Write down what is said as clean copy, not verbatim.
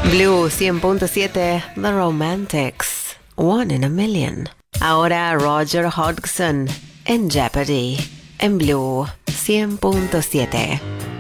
Blue 100.7, The Romantics, One in a Million. Ahora Roger Hodgson, en Jeopardy, en Blue 100.7.